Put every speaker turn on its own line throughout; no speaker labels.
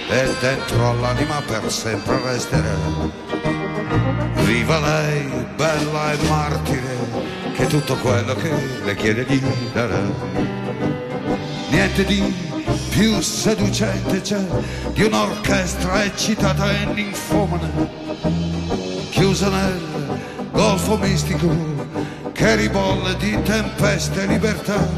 e dentro all'anima per sempre resterà. Viva lei, bella e martire, che tutto quello che le chiede gli darà. Niente di più seducente c'è di un'orchestra eccitata e ninfomana, chiusa nel golfo mistico che ribolle di tempeste e libertà.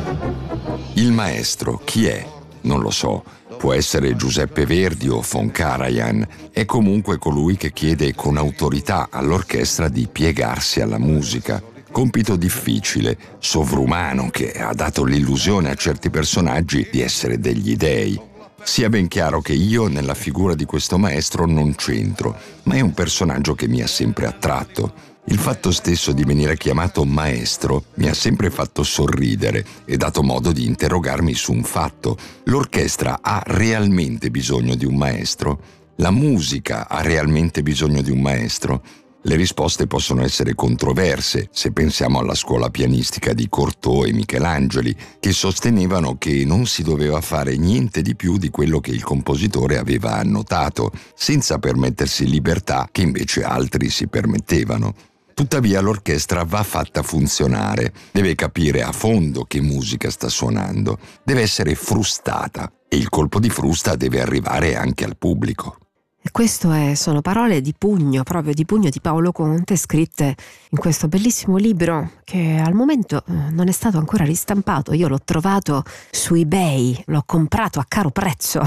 Il maestro chi è? Non lo so. Può essere Giuseppe Verdi o von Karajan. È comunque colui che chiede con autorità all'orchestra di piegarsi alla musica. Compito difficile, sovrumano, che ha dato l'illusione a certi personaggi di essere degli dei. Sia ben chiaro che io nella figura di questo maestro non c'entro, ma è un personaggio che mi ha sempre attratto. Il fatto stesso di venire chiamato maestro mi ha sempre fatto sorridere e dato modo di interrogarmi su un fatto. L'orchestra ha realmente bisogno di un maestro? La musica ha realmente bisogno di un maestro? Le risposte possono essere controverse se pensiamo alla scuola pianistica di Cortot e Michelangeli, che sostenevano che non si doveva fare niente di più di quello che il compositore aveva annotato, senza permettersi libertà che invece altri si permettevano. Tuttavia l'orchestra va fatta funzionare, deve capire a fondo che musica sta suonando, deve essere frustata e il colpo di frusta deve arrivare anche al pubblico.
E sono parole di pugno, proprio di pugno di Paolo Conte, scritte in questo bellissimo libro che al momento non è stato ancora ristampato. Io l'ho trovato su eBay, l'ho comprato a caro prezzo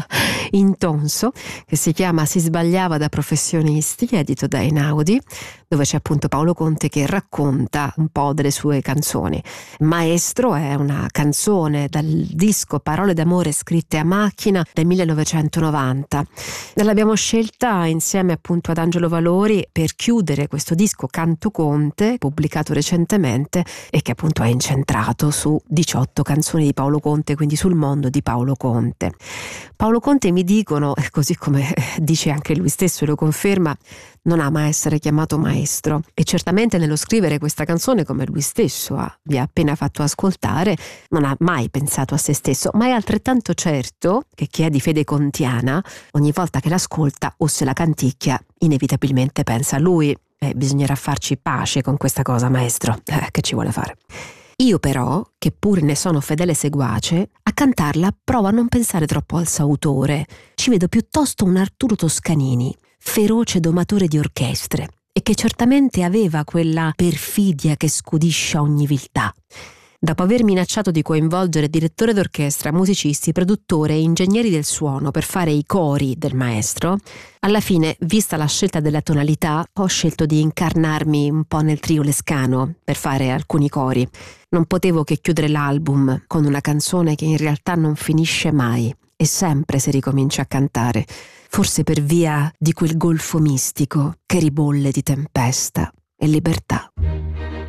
in tonso, che si chiama Si sbagliava da professionisti, edito da Einaudi, dove c'è appunto Paolo Conte che racconta un po' delle sue canzoni. Maestro è una canzone dal disco Parole d'amore scritte a macchina del 1990. L'abbiamo scelta insieme appunto ad Angelo Valori per chiudere questo disco Canto Conte, pubblicato recentemente e che appunto è incentrato su 18 canzoni di Paolo Conte, quindi sul mondo di Paolo Conte. Paolo Conte, mi dicono, così come dice anche lui stesso e lo conferma, non ama essere chiamato maestro, e certamente nello scrivere questa canzone, come lui stesso vi ha appena fatto ascoltare, non ha mai pensato a se stesso, ma è altrettanto certo che chi è di fede contiana ogni volta che l'ascolta o se la canticchia inevitabilmente pensa a lui. Bisognerà farci pace con questa cosa, maestro, che ci vuole fare? Io però, che pur ne sono fedele seguace, a cantarla provo a non pensare troppo al sautore, ci vedo piuttosto un Arturo Toscanini, feroce domatore di orchestre, e che certamente aveva quella perfidia che scudisce ogni viltà. Dopo aver minacciato di coinvolgere direttore d'orchestra, musicisti, produttore e ingegneri del suono per fare i cori del maestro, alla fine, vista la scelta della tonalità, ho scelto di incarnarmi un po' nel trio Lescano per fare alcuni cori. Non potevo che chiudere l'album con una canzone che in realtà non finisce mai e sempre si ricomincia a cantare, forse per via di quel golfo mistico che ribolle di tempesta e libertà.